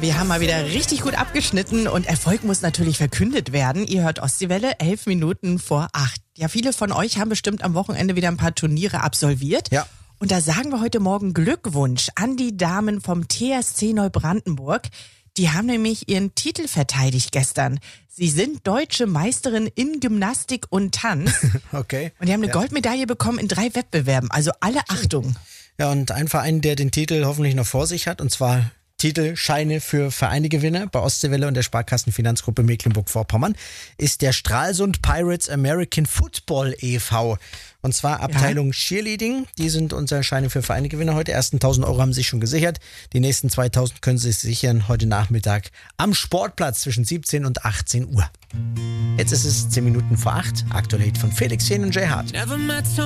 wir haben mal wieder richtig gut abgeschnitten und Erfolg muss natürlich verkündet werden. Ihr hört Ostseewelle, 11 Minuten vor 8. Ja, viele von euch haben bestimmt am Wochenende wieder ein paar Turniere absolviert. Ja. Und da sagen wir heute Morgen Glückwunsch an die Damen vom TSC Neubrandenburg. Die haben nämlich ihren Titel verteidigt gestern. Sie sind deutsche Meisterin in Gymnastik und Tanz. Okay. Und die haben eine Goldmedaille bekommen in 3 Wettbewerben. Also alle Achtung. Ja, und ein Verein, der den Titel hoffentlich noch vor sich hat, und zwar Titelscheine für Vereinigewinner bei Ostseewelle und der Sparkassenfinanzgruppe Mecklenburg-Vorpommern, ist der Stralsund Pirates American Football e.V. Und zwar Abteilung Cheerleading. Die sind unser Scheine für Vereinigewinner heute. Die ersten 1.000 Euro haben sie sich schon gesichert. Die nächsten 2.000 können sie sich sichern heute Nachmittag am Sportplatz zwischen 17 und 18 Uhr. Jetzt ist es 10 Minuten vor 8. Aktuell von Felix Jen und Jay Hart.